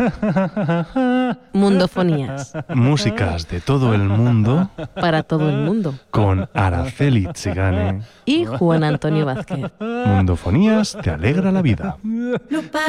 Mundofonías. Músicas de todo el mundo. Para todo el mundo. Con Araceli Tsigane. Y Juan Antonio Vázquez. Mundofonías te alegra la vida.